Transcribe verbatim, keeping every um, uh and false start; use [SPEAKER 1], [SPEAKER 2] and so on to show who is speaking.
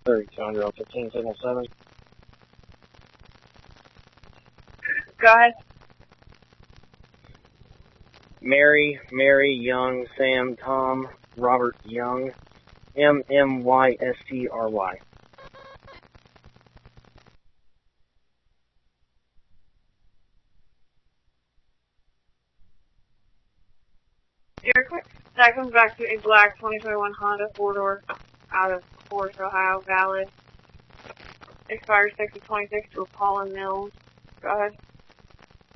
[SPEAKER 1] thirty-two hundred on fifteen signal seven.
[SPEAKER 2] Go ahead.
[SPEAKER 1] Mary, Mary, Young, Sam, Tom, Robert, Young, M M Y S T R Y.
[SPEAKER 2] Aircraft. That comes back to a black twenty twenty-one Honda four-door out of Forest, Ohio, valid. Expires six of twenty-six to Paula Mills. Go ahead.